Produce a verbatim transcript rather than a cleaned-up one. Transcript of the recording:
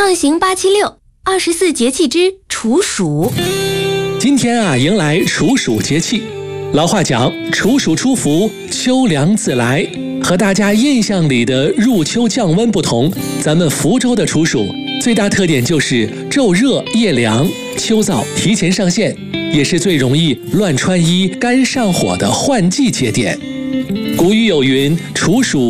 上行八七六，二十四节气之处暑。 今天啊，迎来处暑节气。老话讲，处暑初伏，秋凉自来。和大家印象里的入秋降温不同，咱们福州的处暑最大特点就是昼热夜凉，秋燥提前上线，也是最容易乱穿衣、肝上火的换季节点。古语有云：处暑